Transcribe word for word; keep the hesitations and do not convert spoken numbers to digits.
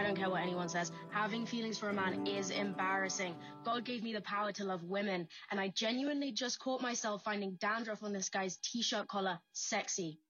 don't care what anyone says. Having feelings for a man is embarrassing. God gave me the power to love women, and I genuinely just caught myself finding dandruff on this guy's t-shirt collar sexy.